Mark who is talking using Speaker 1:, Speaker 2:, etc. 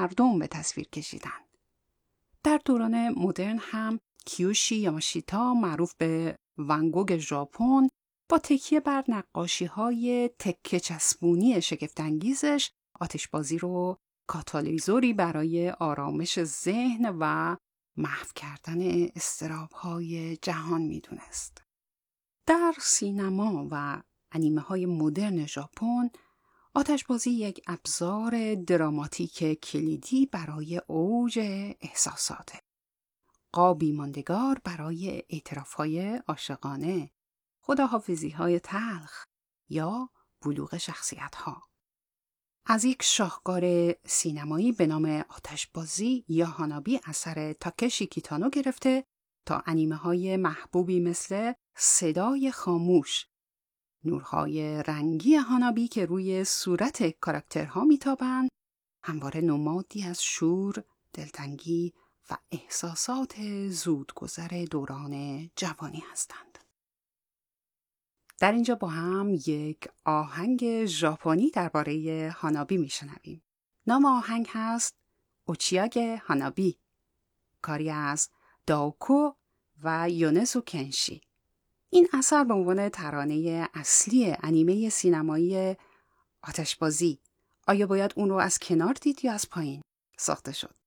Speaker 1: مردم به تصویر کشیدن. در دوران مدرن هم کیوشی یاماشیتا معروف به ونگوگ ژاپن با تکیه بر نقاشی‌های تکه چسبونی شگفت‌انگیزش آتشبازی رو کاتالیزوری برای آرامش ذهن و محو کردن اضطراب‌های جهان می‌دونست. در سینما و انیمه‌های مدرن ژاپن آتشبازی یک ابزار دراماتیک کلیدی برای اوج احساساته. قابی ماندگار برای اعتراف‌های عاشقانه، خداحافظی‌های تلخ یا بلوغ شخصیت‌ها. از یک شاهکار سینمایی به نام آتشبازی یا هانابی اثر تاکشی کیتانو گرفته تا انیمه‌های محبوبی مثل صدای خاموش، نورهای رنگی هانابی که روی صورت کاراکترها میتابند، همواره نمادی از شور، دلتنگی و احساسات زودگذر دوران جوانی هستند. در اینجا با هم یک آهنگ ژاپنی درباره هانابی میشنویم. نام آهنگ هست اوچیاگ هانابی، کاری از داوکو و یونزو کنشی. این اثر به عنوان ترانه اصلی انیمه سینمایی آتشبازی، آیا باید اون رو از کنار دید یا از پایین ساخته شد؟